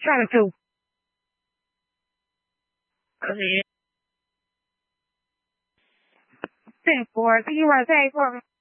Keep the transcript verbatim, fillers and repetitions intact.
trying to ten four. Can you run a tag for me?